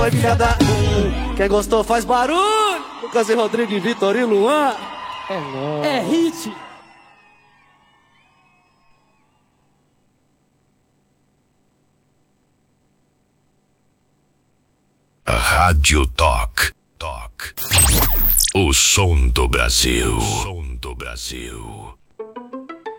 Vai cada quem gostou faz barulho. Lucas e Rodrigo e Vitor e Luan. É nóis. É hit. Rádio Talk. O som do Brasil.